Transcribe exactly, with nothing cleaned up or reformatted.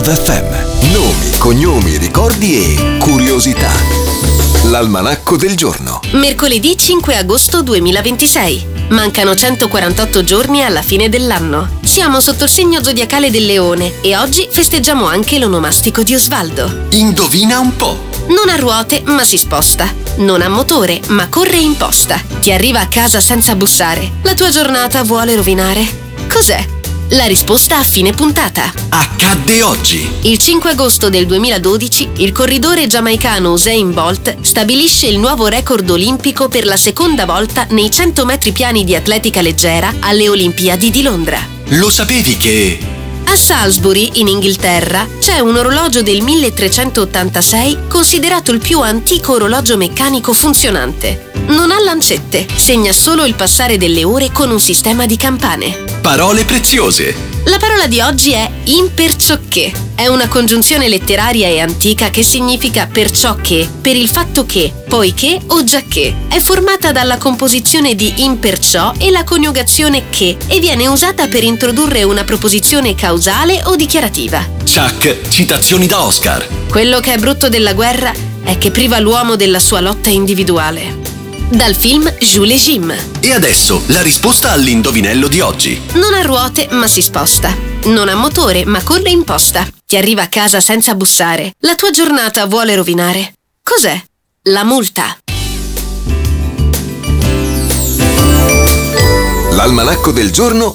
F M. Nomi, cognomi, ricordi e curiosità. L'almanacco del giorno. Mercoledì cinque agosto duemilaventisei. Mancano centoquarantotto giorni alla fine dell'anno. Siamo sotto il segno zodiacale del Leone e oggi festeggiamo anche l'onomastico di Osvaldo. Indovina un po'. Non ha ruote ma si sposta. Non ha motore ma corre in posta. Ti arriva a casa senza bussare. La tua giornata vuole rovinare. Cos'è? La risposta a fine puntata. Accadde oggi. Il cinque agosto del duemiladodici, il corridore giamaicano Usain Bolt stabilisce il nuovo record olimpico per la seconda volta nei cento metri piani di atletica leggera alle Olimpiadi di Londra. Lo sapevi che... A Salisbury, in Inghilterra, c'è un orologio del milletrecentottantasei considerato il più antico orologio meccanico funzionante. Non ha lancette, segna solo il passare delle ore con un sistema di campane. Parole preziose. La parola di oggi è imperciocché. È una congiunzione letteraria e antica che significa perciò che, per il fatto che, poiché o giacché. È formata dalla composizione di imperciò e la coniugazione che e viene usata per introdurre una proposizione causale o dichiarativa. Chuck, citazioni da Oscar. Quello che è brutto della guerra è che priva l'uomo della sua lotta individuale. Dal film Jules et Jim. E adesso la risposta all'indovinello di oggi. Non ha ruote ma si sposta. Non ha motore ma corre in posta. Ti arriva a casa senza bussare. La tua giornata vuole rovinare. Cos'è? La multa. L'almanacco del giorno